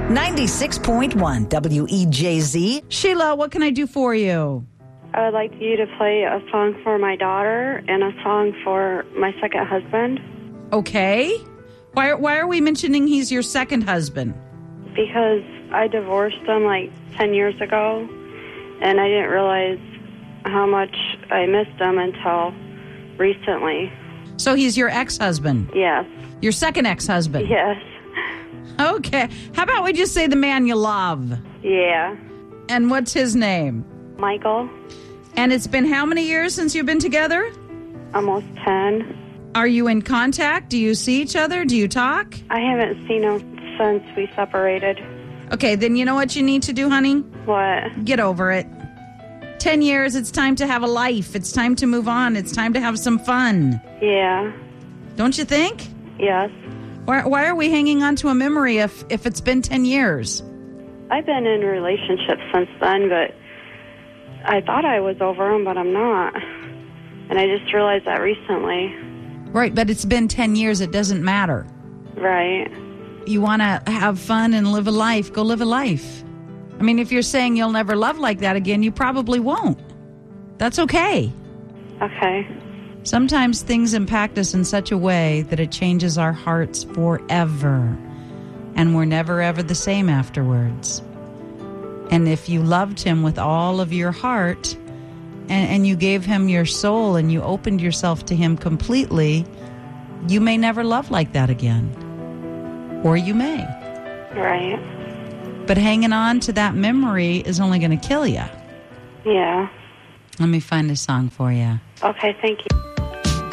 96.1 WEJZ. Sheila, what can I do for you? I would like you to play a song for my daughter and a song for my second husband. Okay. Why are we mentioning he's your second husband? Because I divorced him like 10 years ago, and I didn't realize how much I missed him until recently. So he's your ex-husband? Yes. Your second ex-husband? Yes. Okay. How about we just say the man you love? Yeah. And what's his name? Michael. And it's been how many years since you've been together? Almost 10. Are you in contact? Do you see each other? Do you talk? I haven't seen him since we separated. Okay, then you know what you need to do, honey? What? Get over it. 10 years, it's time to have a life. It's time to move on. It's time to have some fun. Yeah. Don't you think? Yes. Why are we hanging on to a memory if it's been 10 years? I've been in relationships since then, but I thought I was over him, but I'm not. And I just realized that recently. Right, but it's been 10 years. It doesn't matter. Right. You want to have fun and live a life, go live a life. I mean, if you're saying you'll never love like that again, you probably won't. That's okay. Okay. Sometimes things impact us in such a way that it changes our hearts forever. And we're never, ever the same afterwards. And if you loved him with all of your heart and you gave him your soul and you opened yourself to him completely, you may never love like that again. Or you may. Right. But hanging on to that memory is only going to kill you. Yeah. Let me find a song for you. Okay, thank you.